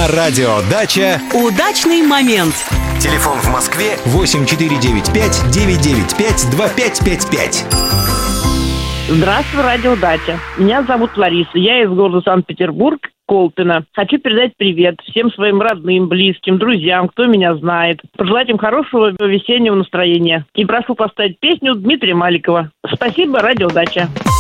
На радио «Дача» удачный момент. Телефон в Москве 8495 995 2555. Здравствуй, радио «Дача». Меня зовут Лариса. Я из города Санкт-Петербург, Колпино. Хочу передать привет всем своим родным, близким, друзьям, кто меня знает. Пожелать им хорошего весеннего настроения. И прошу поставить песню Дмитрия Маликова. Спасибо, радио «Дача».